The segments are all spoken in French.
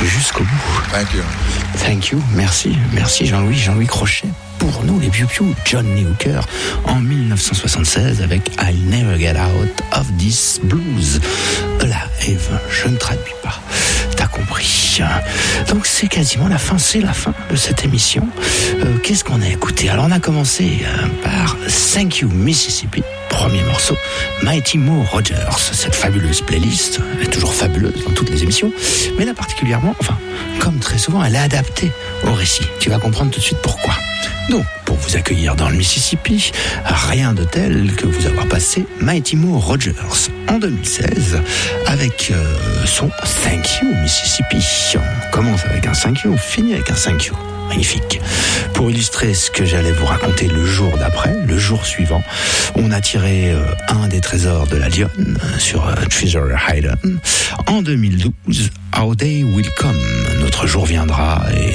jusqu'au bout. Thank you. Merci Jean-Louis Crochet. Pour nous, les Piu Piu, Johnny Hooker en 1976 avec I'll Never Get Out of This Blues. Alive, je ne traduis pas. T'as compris. Donc c'est quasiment la fin, de cette émission. Qu'est-ce qu'on a écouté? Alors on a commencé par Thank You Mississippi, premier morceau, Mighty Mo Rogers. Cette fabuleuse playlist est toujours fabuleuse dans toutes les émissions, mais là particulièrement, comme très souvent, elle est adaptée au récit. Tu vas comprendre tout de suite pourquoi. Donc, pour vous accueillir dans le Mississippi, rien de tel que vous avoir passé Mighty Mo Rogers en 2016 avec son Thank You Mississippi. On commence avec un Thank You, on finit avec un Thank You. Magnifique. Pour illustrer ce que j'allais vous raconter le jour d'après, le jour suivant, on a tiré un des trésors de la Lionne sur Treasure Island. En 2012, Our Day Will Come. Notre jour viendra et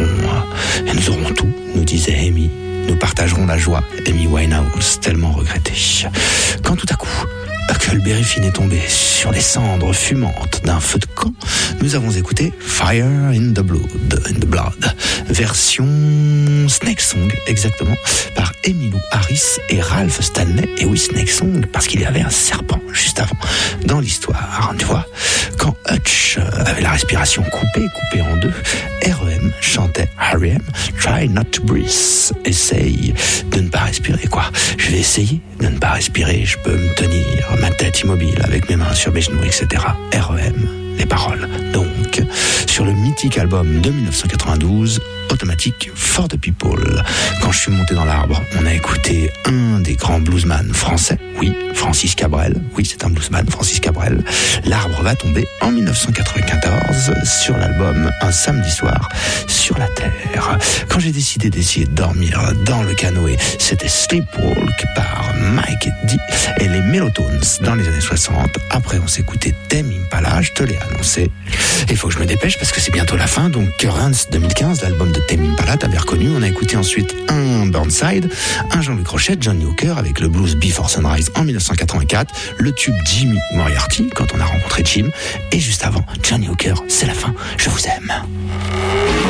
nous aurons tout, nous disait Amy. Nous partagerons la joie. Amy Winehouse, tellement regrettée. Quand tout à coup, Huckleberry Finn est tombé sur les cendres fumantes d'un feu de camp, nous avons écouté Fire in the Blood, version Snake Song, exactement, par Emmylou Harris et Ralph Stanley. Et oui, Snake Song, parce qu'il y avait un serpent juste avant dans l'histoire, tu vois. Quand Hutch avait la respiration coupée en deux, R.E.M. chantait R.E.M. Try not to breathe. Essaye de ne pas respirer, quoi. Je vais essayer de ne pas respirer, je peux me tenir ma tête immobile avec mes mains sur mes genoux, etc. R.E.M. les paroles. Donc, sur le mythique album de 1992, Automatic for the People. Quand je suis monté dans l'arbre, on a écouté un des grands bluesman français, oui, Francis Cabrel, oui, c'est un bluesman, Francis Cabrel. L'arbre va tomber en 1994 sur l'album Un samedi soir sur la terre. Quand j'ai décidé d'essayer de dormir dans le canoë, c'était Sleepwalk par Mike D et les Mellotones dans les années 60. Après, on s'écoutait Tame Impala, je te l'ai annoncé. Il faut que je me dépêche parce que c'est bientôt la fin. Donc, Currents 2015, l'album de Tame Impala, t'avais reconnu. On a écouté ensuite un Burnside, un Jean-Louis Crochet, Johnny Hooker avec le blues Before Sunrise en 1984, le tube Jimmy Moriarty quand on a rencontré Jim, et juste avant, Johnny Hooker, c'est la fin, je vous aime.